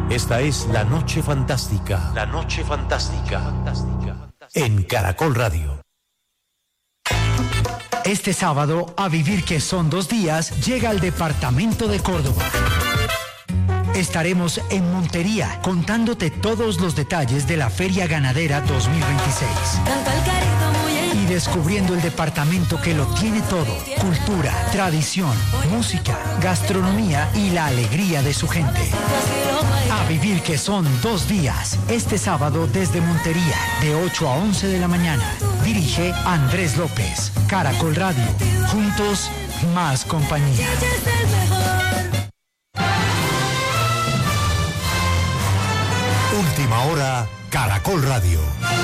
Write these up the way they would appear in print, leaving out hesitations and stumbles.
Esta es La Noche Fantástica. La Noche Fantástica. En Caracol Radio. Este sábado, A Vivir que son 2 días, llega al departamento de Córdoba. Estaremos en Montería contándote todos los detalles de la Feria Ganadera 2026. Y descubriendo el departamento que lo tiene todo: cultura, tradición, música, gastronomía y la alegría de su gente. A Vivir que son 2 días, este sábado desde Montería, de 8 a 11 de la mañana. Dirige Andrés López. Caracol Radio. Juntos, más compañía. Última hora, Caracol Radio.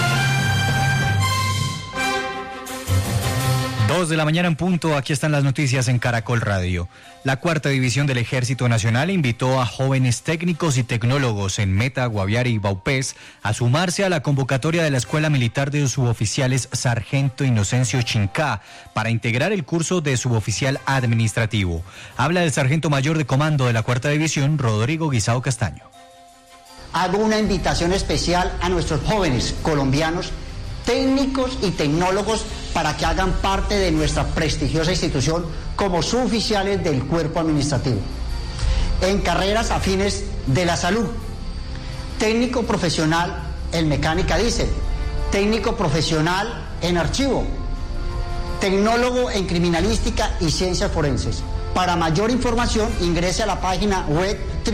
2 de la mañana en punto, aquí están las noticias en Caracol Radio. La 4ª División del Ejército Nacional invitó a jóvenes técnicos y tecnólogos en Meta, Guaviare y Vaupés a sumarse a la convocatoria de la Escuela Militar de Suboficiales Sargento Inocencio Chincá para integrar el curso de suboficial administrativo. Habla el sargento mayor de comando de la 4ª División, Rodrigo Guisao Castaño. Hago una invitación especial a nuestros jóvenes colombianos, técnicos y tecnólogos, para que hagan parte de nuestra prestigiosa institución como suboficiales del cuerpo administrativo. En carreras afines de la salud: técnico profesional en mecánica diésel, técnico profesional en archivo, tecnólogo en criminalística y ciencias forenses. Para mayor información, ingrese a la página web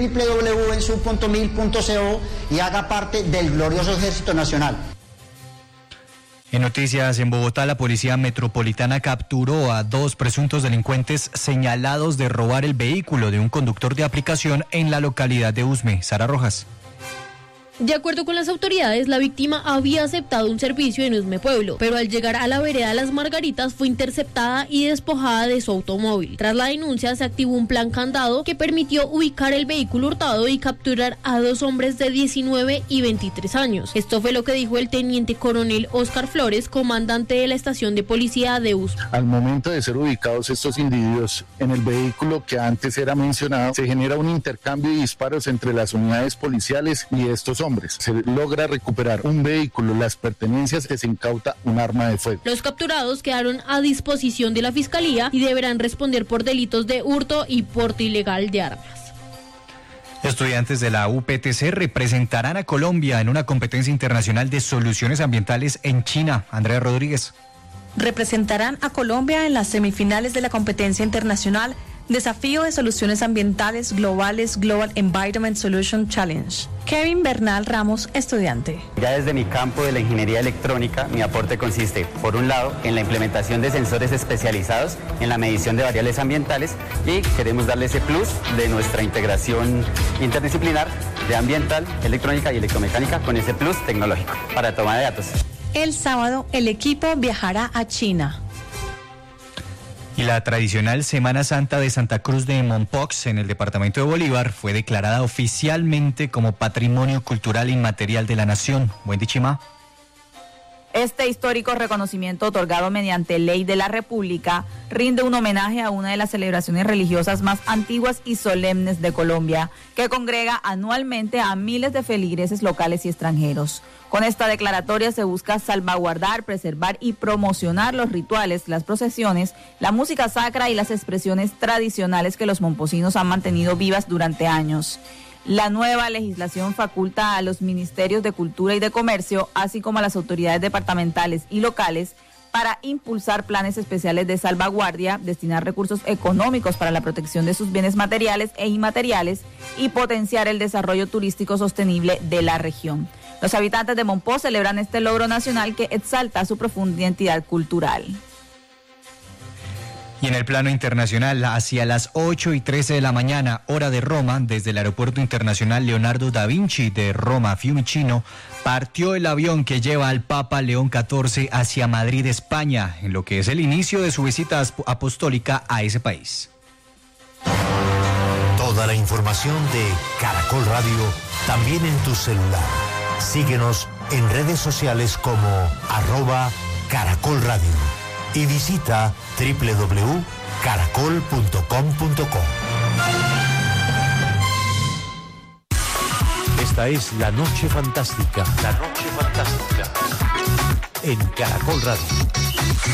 www.ensub.mil.co y haga parte del glorioso Ejército Nacional. En noticias, en Bogotá, la Policía Metropolitana capturó a 2 presuntos delincuentes señalados de robar el vehículo de un conductor de aplicación en la localidad de Usme. Sara Rojas. De acuerdo con las autoridades, la víctima había aceptado un servicio en Usme Pueblo, pero al llegar a la vereda Las Margaritas fue interceptada y despojada de su automóvil. Tras la denuncia, se activó un plan candado que permitió ubicar el vehículo hurtado y capturar a 2 hombres de 19 y 23 años. Esto fue lo que dijo el teniente coronel Oscar Flores, comandante de la estación de policía de Usme. Al momento de ser ubicados estos individuos en el vehículo que antes era mencionado, se genera un intercambio de disparos entre las unidades policiales y estos hombres. Se logra recuperar un vehículo, las pertenencias, que se incauta un arma de fuego. Los capturados quedaron a disposición de la Fiscalía y deberán responder por delitos de hurto y porte ilegal de armas. Estudiantes de la UPTC representarán a Colombia en una competencia internacional de soluciones ambientales en China. Andrea Rodríguez. Representarán a Colombia en las semifinales de la competencia internacional Desafío de Soluciones Ambientales Globales Global Environment Solution Challenge. Kevin Bernal Ramos, estudiante. Ya desde mi campo de la ingeniería electrónica, mi aporte consiste, por un lado, en la implementación de sensores especializados en la medición de variables ambientales, y queremos darle ese plus de nuestra integración interdisciplinar de ambiental, electrónica y electromecánica con ese plus tecnológico para toma de datos. El sábado, el equipo viajará a China. Y la tradicional Semana Santa de Santa Cruz de Mompox, en el departamento de Bolívar, fue declarada oficialmente como Patrimonio Cultural Inmaterial de la Nación. Wendy Chima. Este histórico reconocimiento, otorgado mediante ley de la República, rinde un homenaje a una de las celebraciones religiosas más antiguas y solemnes de Colombia, que congrega anualmente a miles de feligreses locales y extranjeros. Con esta declaratoria se busca salvaguardar, preservar y promocionar los rituales, las procesiones, la música sacra y las expresiones tradicionales que los momposinos han mantenido vivas durante años. La nueva legislación faculta a los ministerios de Cultura y de Comercio, así como a las autoridades departamentales y locales, para impulsar planes especiales de salvaguardia, destinar recursos económicos para la protección de sus bienes materiales e inmateriales y potenciar el desarrollo turístico sostenible de la región. Los habitantes de Mompox celebran este logro nacional que exalta su profunda identidad cultural. Y en el plano internacional, hacia las 8:13 de la mañana, hora de Roma, desde el Aeropuerto Internacional Leonardo da Vinci de Roma, Fiumicino, partió el avión que lleva al Papa León XIV hacia Madrid, España, en lo que es el inicio de su visita apostólica a ese país. Toda la información de Caracol Radio, también en tu celular. Síguenos en redes sociales como @Caracol Radio y visita www.caracol.com.co. Esta es La Noche Fantástica. La Noche Fantástica. En Caracol Radio.